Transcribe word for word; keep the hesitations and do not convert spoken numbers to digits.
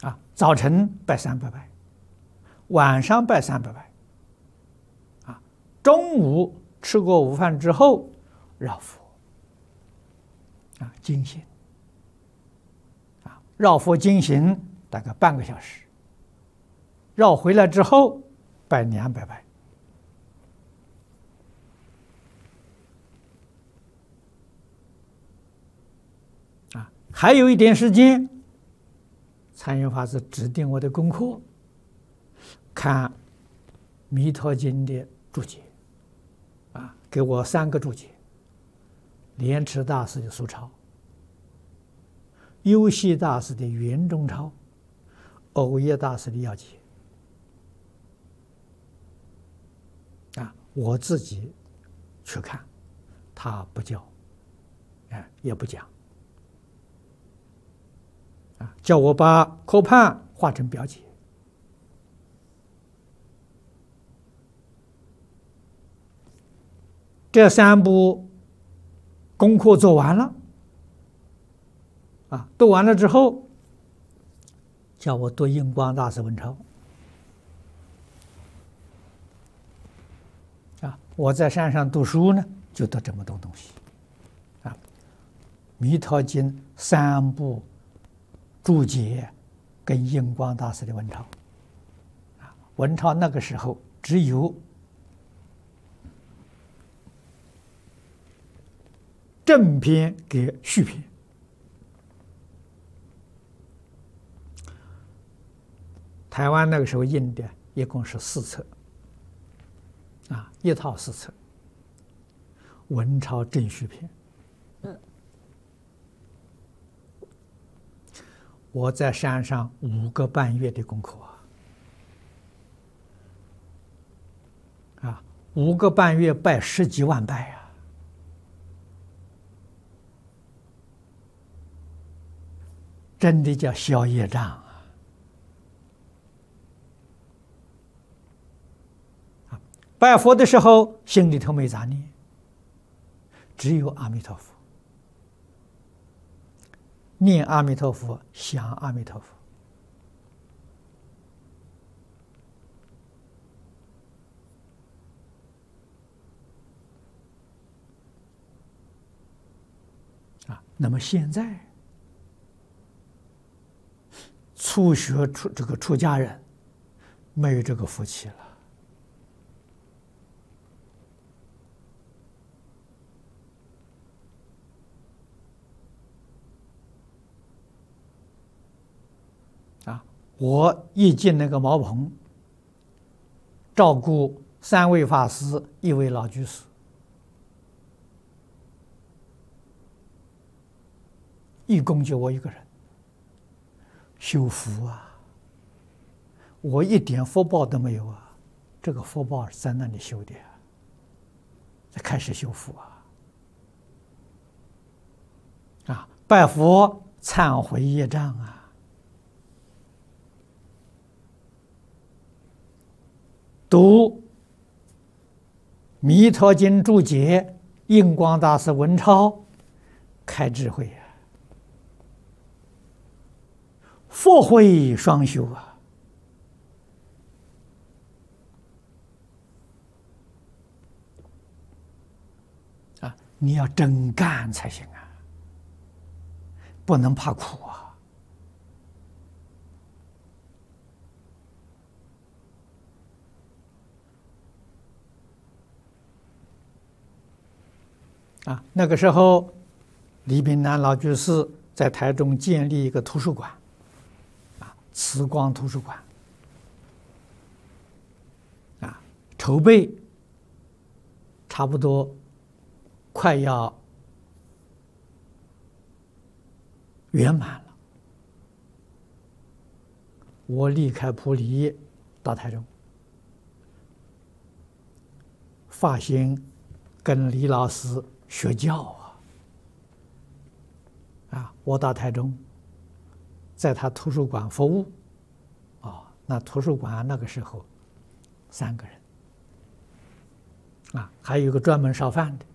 啊，早晨拜三百拜，晚上拜三百拜，啊，中午吃过午饭之后绕佛，啊，经行，啊，绕佛经行大概半个小时，绕回来之后拜两百拜。啊，还有一点时间，参云法师指定我的功课，看《弥陀经》的注解，啊，给我三个注解：莲池大师的疏钞，优溪大师的圆中钞，藕叶大师的要解。啊，我自己去看，他不教，哎，也不讲。啊，叫我把课判画成表解。这三部功课做完了，啊，读完了之后，叫我读印光大师文钞。啊，我在山上读书呢，就读这么多东西。啊，《弥陀经》三部注解跟印光大师的文钞。啊，文钞那个时候只有正篇给续篇。台湾那个时候印的一共是四册，啊，一套四册，文钞正续篇。嗯，我在山上五个半月的功课啊，啊，五个半月拜十几万拜啊。真的叫消业障啊！啊，拜佛的时候心里头没杂念，只有阿弥陀佛，念阿弥陀佛，想阿弥陀佛。啊，那么现在初学出这个出家人没有这个福气了。啊，我一进那个茅棚，照顾三位法师，一位老居士，一共就我一个人。修福啊，我一点福报都没有啊，这个福报是在那里修的啊，才开始修福啊。啊，拜佛忏悔业障啊，读弥陀经注解，印光大师文钞，开智慧啊。佛慧双修啊！啊，你要真干才行啊，不能怕苦啊！啊，那个时候，李炳南老居士在台中建立一个图书馆。慈光图书馆啊，筹备差不多快要圆满了。我离开埔里到台中，发心跟李老师学教啊，啊，我到台中。在他图书馆服务，啊，那图书馆那个时候三个人，啊，还有一个专门烧饭的，